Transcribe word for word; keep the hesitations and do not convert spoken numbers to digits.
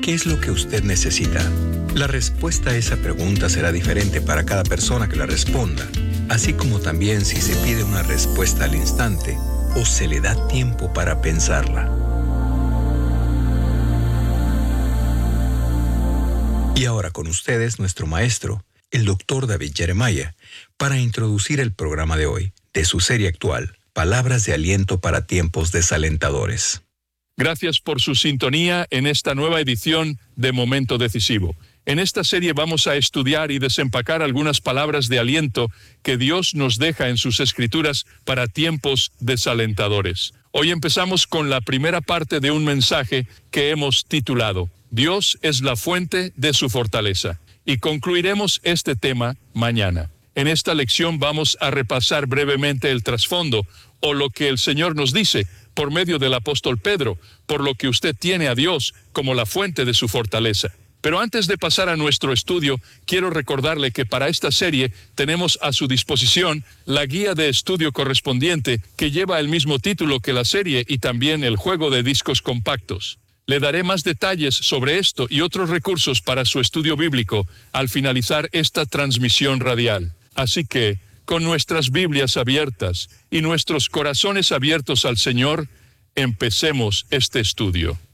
¿Qué es lo que usted necesita? La respuesta a esa pregunta será diferente para cada persona que la responda, así como también si se pide una respuesta al instante o se le da tiempo para pensarla. Y ahora con ustedes nuestro maestro, el doctor David Jeremiah, para introducir el programa de hoy, de su serie actual, Palabras de Aliento para Tiempos Desalentadores. Gracias por su sintonía en esta nueva edición de Momento Decisivo. En esta serie vamos a estudiar y desempacar algunas palabras de aliento que Dios nos deja en sus Escrituras para tiempos desalentadores. Hoy empezamos con la primera parte de un mensaje que hemos titulado Dios es la fuente de su fortaleza, y concluiremos este tema mañana. En esta lección vamos a repasar brevemente el trasfondo o lo que el Señor nos dice por medio del apóstol Pedro, por lo que usted tiene a Dios como la fuente de su fortaleza. Pero antes de pasar a nuestro estudio, quiero recordarle que para esta serie tenemos a su disposición la guía de estudio correspondiente que lleva el mismo título que la serie y también el juego de discos compactos. Le daré más detalles sobre esto y otros recursos para su estudio bíblico al finalizar esta transmisión radial. Así que, con nuestras Biblias abiertas y nuestros corazones abiertos al Señor, empecemos este estudio.